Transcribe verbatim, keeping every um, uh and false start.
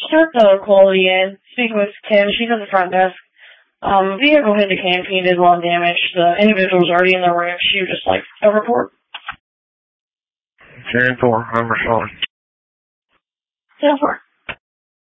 Start the quality in. Speaking with Kim, she's at the front desk. Um, vehicle hit the canopy, did a lot of damage. The individual's already in the room. She would just like a report. ten four, I'm responding. ten four.